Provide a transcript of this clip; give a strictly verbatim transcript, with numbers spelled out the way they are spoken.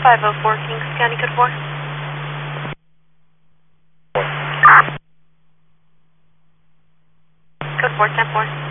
five oh four, Kings County, code four. Code four, ten four.